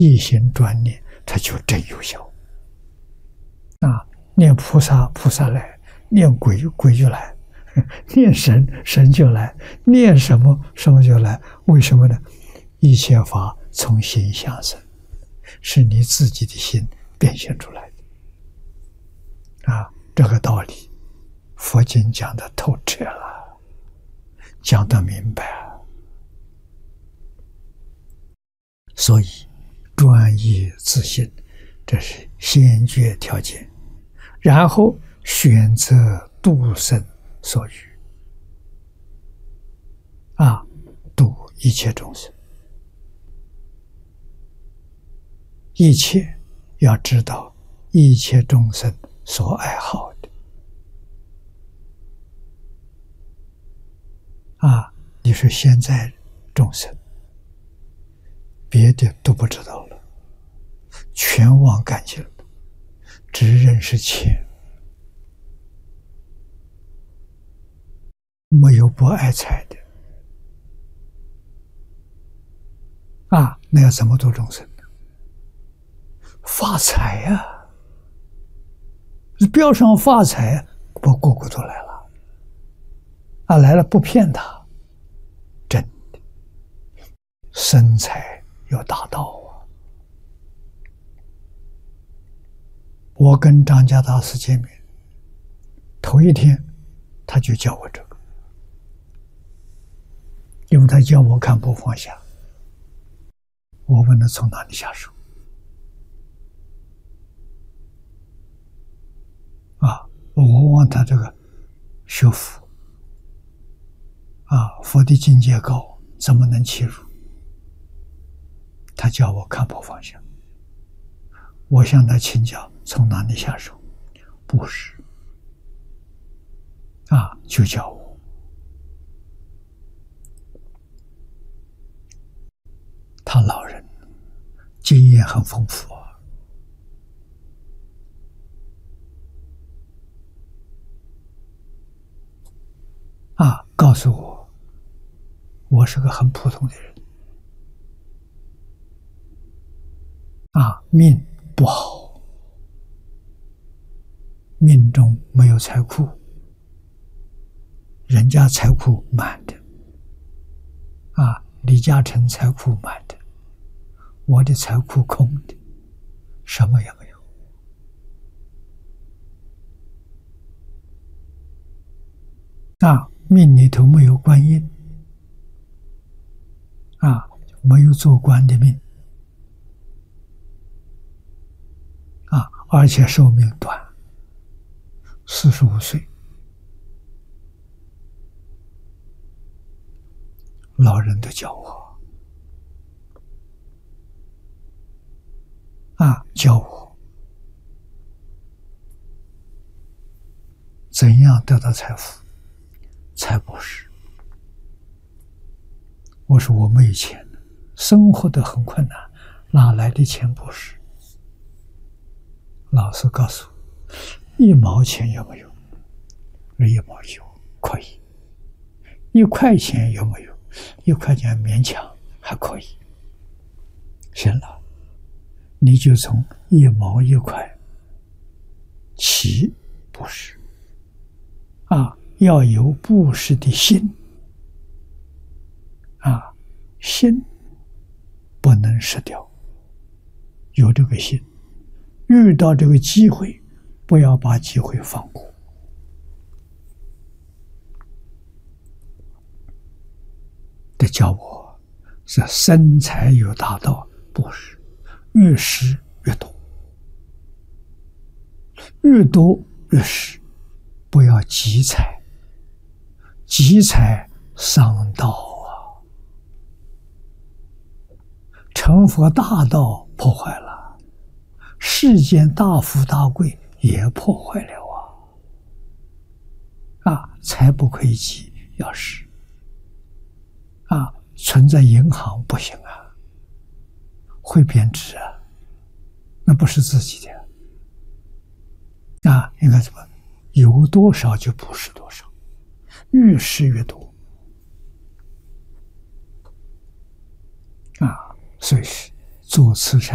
一心专念，它就真有效。念菩萨，菩萨来；念鬼，鬼就来；念神，神就来；念什么，什么就来。为什么呢？一切法从心想生，是你自己的心变现出来的。这个道理，佛经讲得透彻了，讲得明白了。所以，专一自信，这是先决条件。然后选择度生所欲，度一切众生。一切要知道，一切众生所爱好的。你是现在众生，别的都不知道了，全忘干净了。只认识钱，没有不爱财的那要怎么度众生呢？发财呀！标上发财，个个都来了来了不骗他，真的生财有大道。我跟张家大师见面，头一天他就教我这个，因为他教我看不放下。我问他从哪里下手我问他这个学佛佛的境界高，怎么能切入？他教我看破放下。我向他请教从哪里下手，布施就教我。他老人经验很丰富告诉我，我是个很普通的人命不好，命中没有财库，人家财库满的李嘉诚财库满的，我的财库空的，什么也没有命里头没有观音没有做官的命而且寿命短，45岁。老人都教我教我怎样得到财富，财布施。我说我没有钱，生活得很困难，哪来的钱布施？老师告诉我，1毛钱有没有？1毛有，可以。1块钱有没有？1块钱勉强还可以。行了，你就从1毛1块起布施要有布施的心心不能失掉，有这个心，遇到这个机会，不要把机会放过。这教我是生财有大道，布施越施越多，越多越施，不要积财，积财伤道成佛大道破坏了，世间大富大贵也破坏了财不可以积，要施存在银行不行会贬值那不是自己的应该怎么有多少就布施多少，越施越多所以是做慈善